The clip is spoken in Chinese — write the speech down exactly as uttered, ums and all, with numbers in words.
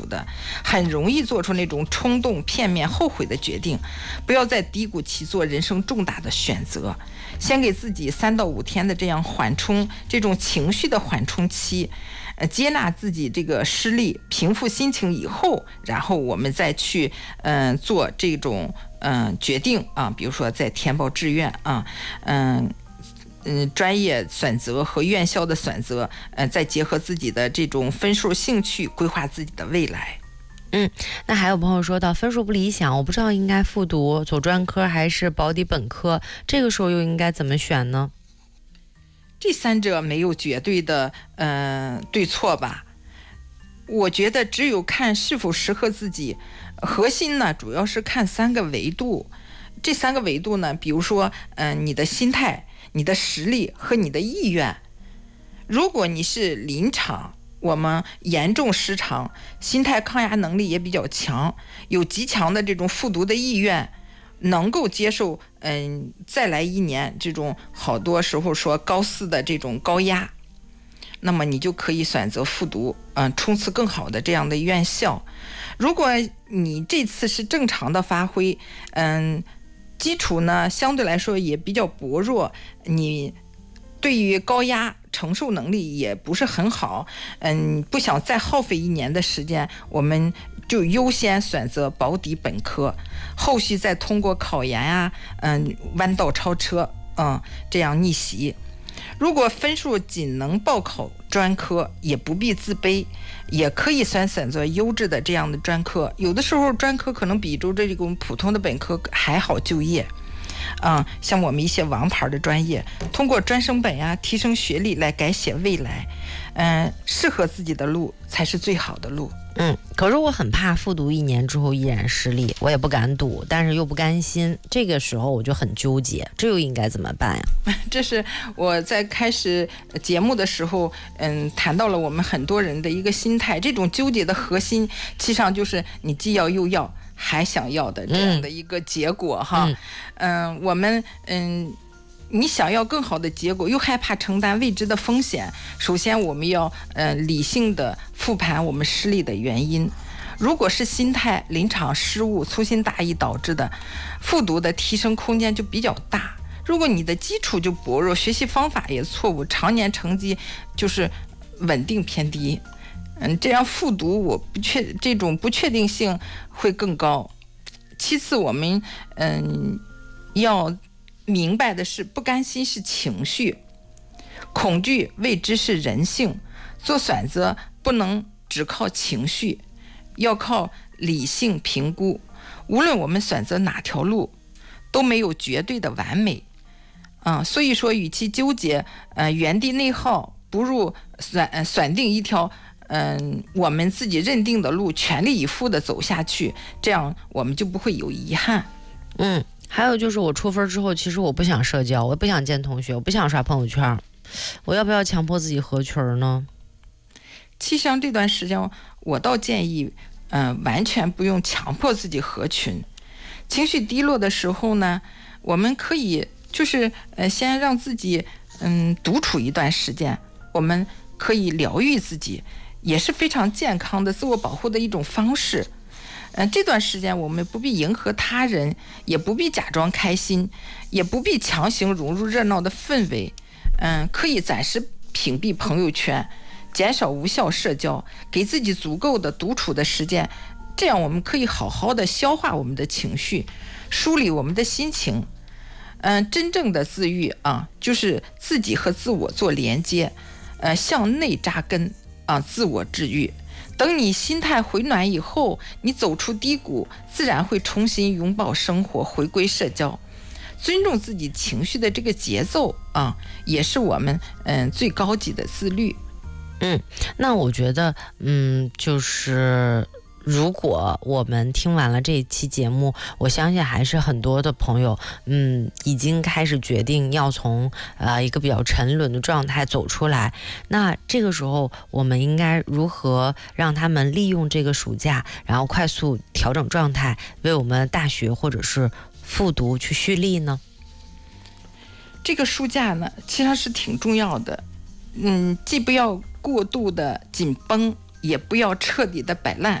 的，很容易做出那种冲动、片面、后悔的决定。不要在低谷期做人生重大的选择，先给自己三到五天的这样缓冲，这种情绪的缓冲期，呃，接纳自己这个失利，平复心情以后，然后我们再去嗯、呃、做这种嗯、呃、决定啊，比如说在填报志愿啊，嗯。嗯，专业选择和院校的选择，呃，再结合自己的这种分数、兴趣，规划自己的未来。 嗯，那还有朋友说到分数不理想，我不知道应该复读走专科还是保底本科，这个时候又应该怎么选呢？ 这三者没有绝对的呃对错吧？我觉得只有看是否适合自己，核心呢主要是看三个维度。这三个维度呢，比如说，嗯、呃，你的心态、你的实力和你的意愿。如果你是临场，我们严重失常，心态抗压能力也比较强，有极强的这种复读的意愿，能够接受嗯再来一年这种好多时候说高四的这种高压，那么你就可以选择复读，嗯，冲刺更好的这样的院校。如果你这次是正常的发挥，嗯。基础呢相对来说也比较薄弱，你对于高压承受能力也不是很好，嗯，不想再耗费一年的时间，我们就优先选择保底本科，后续再通过考研啊，嗯，弯道超车，嗯，这样逆袭。如果分数仅能报考专科，也不必自卑，也可以选选择优质的这样的专科。有的时候专科可能比就这种普通的本科还好就业。嗯，像我们一些王牌的专业，通过专升本呀、啊，提升学历来改写未来，嗯，适合自己的路才是最好的路。 嗯，可是我很怕复读一年之后依然失利，我也不敢赌，但是又不甘心，这个时候我就很纠结，这又应该怎么办呀？ 这是我在开始节目的时候，嗯，谈到了我们很多人的一个心态，这种纠结的核心，其实上就是你既要又要还想要的这样的一个结果哈。嗯，嗯我们嗯。你想要更好的结果，又害怕承担未知的风险。首先，我们要呃理性的复盘我们失利的原因。如果是心态、临场失误、粗心大意导致的，复读的提升空间就比较大。如果你的基础就薄弱，学习方法也错误，常年成绩就是稳定偏低，嗯，这样复读我不确这种不确定性会更高。其次，我们嗯要明白的是，不甘心是情绪，恐惧未知是人性，做选择不能只靠情绪，要靠理性评估。无论我们选择哪条路，都没有绝对的完美。嗯，所以说，与其纠结，呃，原地内耗，不如选呃选定一条，嗯、呃，我们自己认定的路，全力以赴的走下去，这样我们就不会有遗憾。 嗯。还有就是我出分之后，其实我不想社交，我不想见同学，我不想刷朋友圈，我要不要强迫自己合群呢？ 其实上这段时间，我倒建议，嗯、呃，完全不用强迫自己合群。情绪低落的时候呢，我们可以就是呃，先让自己嗯独处一段时间，我们可以疗愈自己，也是非常健康的自我保护的一种方式。嗯，这段时间我们不必迎合他人，也不必假装开心，也不必强行融入热闹的氛围。嗯，可以暂时屏蔽朋友圈，减少无效社交，给自己足够的独处的时间，这样我们可以好好的消化我们的情绪，梳理我们的心情。嗯，真正的自愈啊，就是自己和自我做连接，呃，向内扎根啊，自我治愈。等你心态回暖以后，你走出低谷，自然会重新拥抱生活，回归社交。尊重自己情绪的这个节奏啊，也是我们嗯最高级的自律。 嗯，那我觉得嗯就是如果我们听完了这一期节目，我相信还是很多的朋友嗯已经开始决定要从呃一个比较沉沦的状态走出来。那这个时候我们应该如何让他们利用这个暑假，然后快速调整状态，为我们大学或者是复读去蓄力呢？ 这个暑假呢，其实是挺重要的。嗯，既不要过度的紧绷，也不要彻底的摆烂。